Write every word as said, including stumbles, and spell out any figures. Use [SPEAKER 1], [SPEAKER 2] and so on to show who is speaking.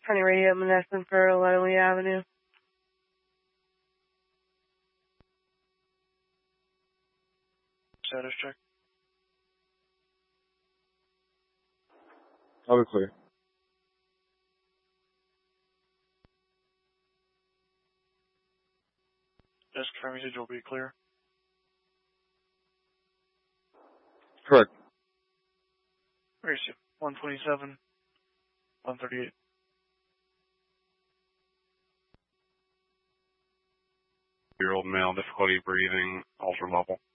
[SPEAKER 1] County Radio Menneson for Lonely Avenue.
[SPEAKER 2] Status check.
[SPEAKER 3] I'll be clear.
[SPEAKER 2] Just confirm usage will be clear.
[SPEAKER 3] Correct.
[SPEAKER 2] Receive one twenty-seven, one thirty-eight.
[SPEAKER 4] Year old male, difficulty breathing, ultra level.